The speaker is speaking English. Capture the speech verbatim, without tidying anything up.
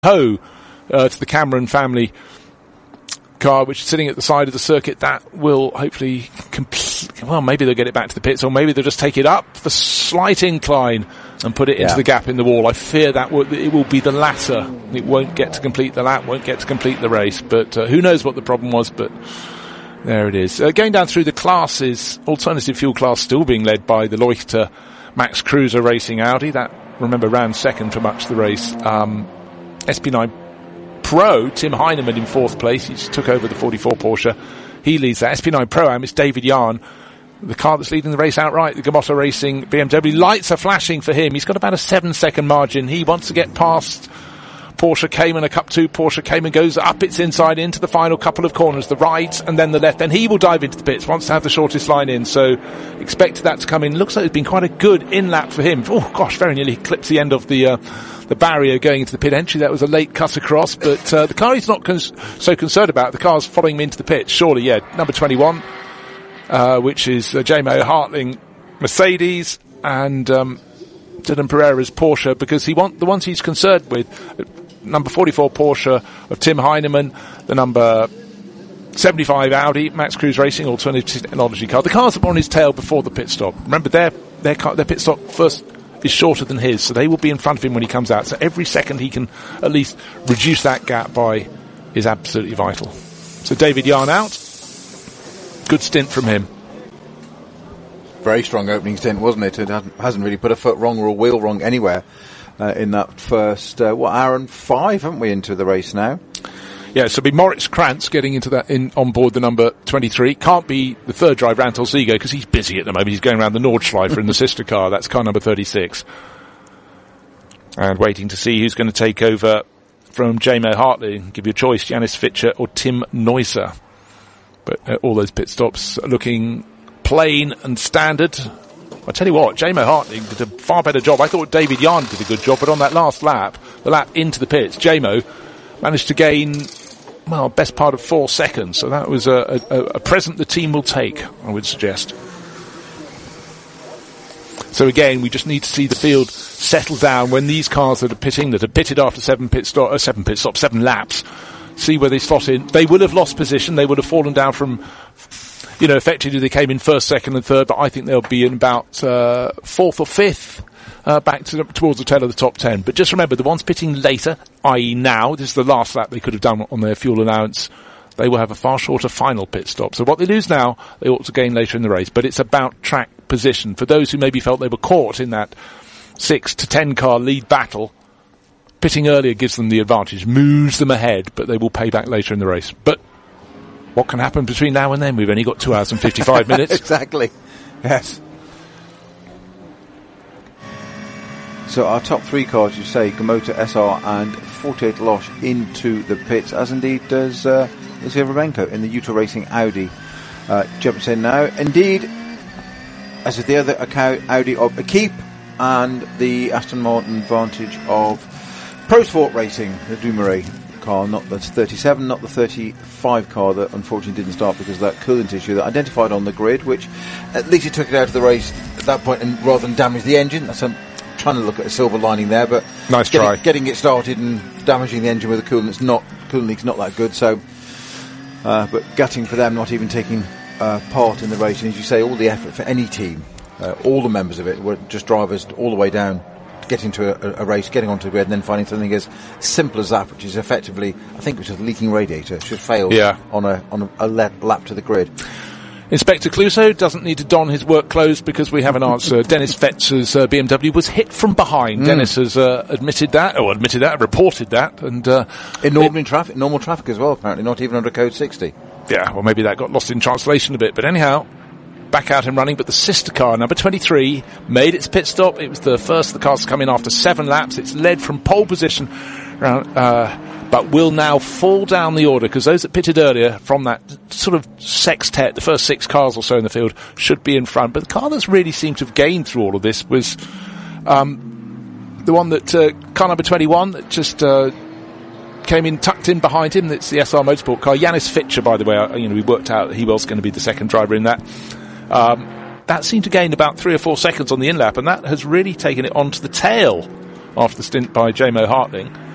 ho uh, to the Cameron family car, which is sitting at the side of the circuit. That will hopefully complete, well, maybe they'll get it back to the pits, or maybe they'll just take it up the slight incline and put it into yeah. the gap in the wall. I fear that will, it will be the latter. It won't get to complete the lap, won't get to complete the race, but uh, who knows what the problem was, but there it is. Uh, going down through the classes, alternative fuel class still being led by the Leuchter Max Cruiser Racing Audi. That, remember, ran second for much of the race. Um, S P nine Pro, Tim Heinemann in fourth place. He just took over the forty-four Porsche. He leads that. S P nine Pro-Am, it's David Yarn, the car that's leading the race outright. The Gamotta Racing B M W. Lights are flashing for him. He's got about a seven-second margin. He wants to get past Porsche Cayman, a Cup two Porsche Cayman, goes up its inside into the final couple of corners, the right and then the left. Then he will dive into the pits, wants to have the shortest line in, so expect that to come in. Looks like it's been quite a good in-lap for him. Oh gosh, very nearly clips the end of the uh, the barrier going into the pit entry. That was a late cut across, but uh, the car he's not cons- so concerned about. The car's following him into the pit, surely, yeah. Number twenty-one, uh, which is uh, J M O Hartling Mercedes, and um, Dylan Pereira's Porsche, because he want the ones he's concerned with. Number forty-four Porsche of Tim Heinemann, the number seventy-five Audi Max Cruise Racing Alternative Technology car. The cars that were on his tail before the pit stop. Remember, their their car, their pit stop first is shorter than his, so they will be in front of him when he comes out. So every second he can at least reduce that gap by is absolutely vital. So David Yarn out. Good stint from him. Very strong opening stint, wasn't it? It hasn't, hasn't really put a foot wrong or a wheel wrong anywhere. Uh, in that first, uh, what, hour and five, haven't we, into the race now? Yeah, so it'll be Moritz Krantz getting into that, in on board the number twenty-three. Can't be the third driver, Anton Ziege, because he's busy at the moment. He's going around the Nordschleife in the sister car. That's car number thirty-six. And waiting to see who's going to take over from J M O Hartling. Give you a choice, Janis Fitcher or Tim Neusser. But uh, all those pit stops are looking plain and standard. I tell you what, J M O Hartling did a far better job. I thought David Yarn did a good job, but on that last lap, the lap into the pits, J M O managed to gain, well, best part of four seconds. So that was a, a, a present the team will take, I would suggest. So again, we just need to see the field settle down when these cars that are pitting, that are pitted after seven pit stop, uh, seven pit stops, seven laps, see where they slot in. They will have lost position. They would have fallen down from, you know, effectively they came in first, second and third, but I think they'll be in about uh, fourth or fifth uh, back to, towards the tail of the top ten. But just remember, the ones pitting later, that is now, this is the last lap they could have done on their fuel allowance, they will have a far shorter final pit stop. So what they lose now, they ought to gain later in the race. But it's about track position. For those who maybe felt they were caught in that six to ten car lead battle, pitting earlier gives them the advantage, moves them ahead, but they will pay back later in the race. But what can happen between now and then? We've only got two hours and fifty-five minutes. Exactly. Yes. So our top three cars, you say, Gamotta S R and forty-eight Losh into the pits, as indeed does uh, Lucia Remenko in the Uta Racing Audi. Uh, jumps in now. Indeed, as is the other Audi of Equipe and the Aston Martin Vantage of Pro Sport Racing, the Dumoulin car, not the thirty-seven, not the thirty-five car that unfortunately didn't start because of that coolant issue that identified on the grid, which at least it took it out of the race at that point and rather than damage the engine. That's I'm trying to look at a silver lining there, but nice getting, try. Getting it started and damaging the engine with the coolant, it's not, coolant leak's not that good, so uh, but gutting for them not even taking uh, part in the race. And as you say, all the effort for any team, uh, all the members of it were just drivers all the way down, getting to a, a race, getting onto the grid, and then finding something as simple as that, which is effectively, I think it was a leaking radiator, should fail yeah. on a on a, a lap, lap to the grid. Inspector Clouseau doesn't need to don his work clothes because we have an answer. Dennis Fetz's uh, B M W was hit from behind. Mm. Dennis has uh, admitted that, or admitted that, reported that, and uh, in normal it, traffic, normal traffic as well. Apparently, not even under code sixty. Yeah, well, maybe that got lost in translation a bit, but anyhow, back out and running. But the sister car, number twenty-three, made its pit stop. It was the first of the cars to come in after seven laps. It's led from pole position, around, uh, but will now fall down the order because those that pitted earlier from that sort of sextet, the first six cars or so in the field, should be in front. But the car that's really seemed to have gained through all of this was um, the one that uh, car number twenty-one that just uh, came in, tucked in behind him. That's the S R Motorsport car. Janis Fitcher, by the way, uh, you know, we worked out that he was going to be the second driver in that. Um, that seemed to gain about three or four seconds on the in-lap, and that has really taken it onto the tail after the stint by J M O Hartling.